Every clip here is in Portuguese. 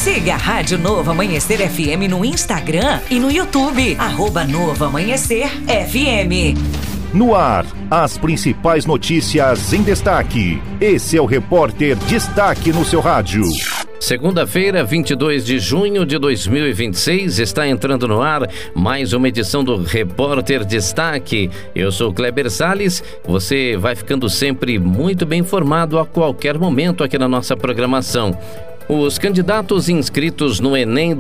Siga a Rádio Novo Amanhecer FM no Instagram e no YouTube, @Novo Amanhecer FM. No ar, as principais notícias em destaque. Esse é o Repórter Destaque no seu rádio. Segunda-feira, 22 de junho de 2026, está entrando no ar mais uma edição do Repórter Destaque. Eu sou Kleber Salles, você vai ficando sempre muito bem informado a qualquer momento aqui na nossa programação. Os candidatos inscritos no Enem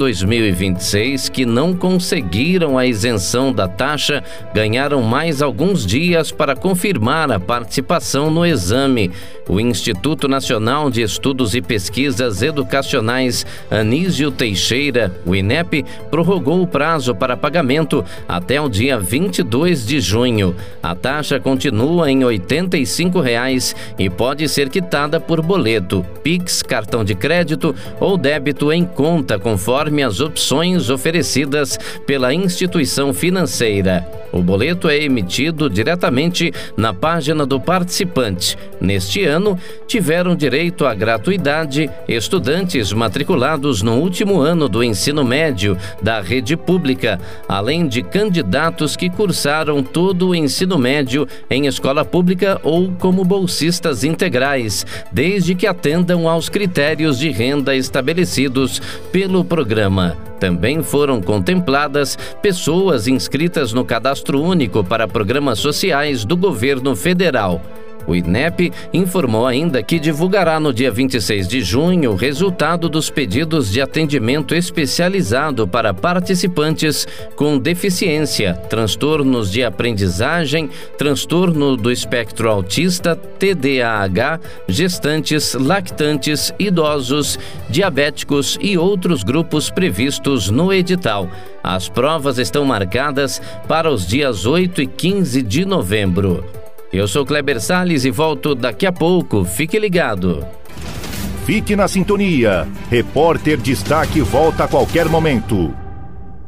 2026 que não conseguiram a isenção da taxa ganharam mais alguns dias para confirmar a participação no exame. O Instituto Nacional de Estudos e Pesquisas Educacionais Anísio Teixeira, o INEP, prorrogou o prazo para pagamento até o dia 22 de junho. A taxa continua em R$ 85,00 e pode ser quitada por boleto, Pix, cartão de crédito ou débito em conta, conforme as opções oferecidas pela instituição financeira. O boleto é emitido diretamente na página do participante. Neste ano, tiveram direito à gratuidade estudantes matriculados no último ano do ensino médio da rede pública, além de candidatos que cursaram todo o ensino médio em escola pública ou como bolsistas integrais, desde que atendam aos critérios de renda estabelecidos pelo programa. Também foram contempladas pessoas inscritas no Cadastro Único para Programas Sociais do Governo Federal. O INEP informou ainda que divulgará no dia 26 de junho o resultado dos pedidos de atendimento especializado para participantes com deficiência, transtornos de aprendizagem, transtorno do espectro autista, TDAH, gestantes, lactantes, idosos, diabéticos e outros grupos previstos no edital. As provas estão marcadas para os dias 8 e 15 de novembro. Eu sou Kleber Salles e volto daqui a pouco. Fique ligado. Fique na sintonia. Repórter Destaque volta a qualquer momento.